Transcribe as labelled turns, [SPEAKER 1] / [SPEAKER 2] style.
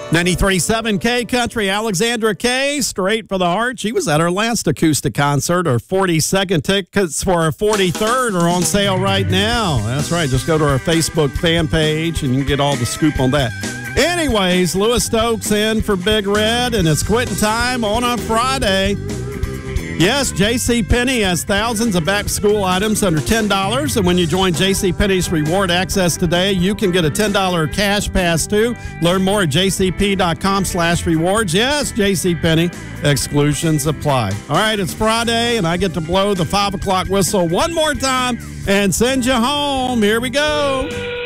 [SPEAKER 1] 93.7 K Country, Alexandra K, straight for the heart. She was at her last acoustic concert. Her 42nd tickets for her 43rd are on sale right now. That's right. Just go to our Facebook fan page and you can get all the scoop on that. Anyways, Lewis Stokes in for Big Red, and it's quitting time on a Friday. Yes, JCPenney has thousands of back-to-school items under $10. And when you join JCPenney's Reward Access today, you can get a $10 cash pass, too. Learn more at jcp.com/rewards. Yes, JCPenney. Exclusions apply. All right, it's Friday, and I get to blow the 5 o'clock whistle one more time and send you home. Here we go.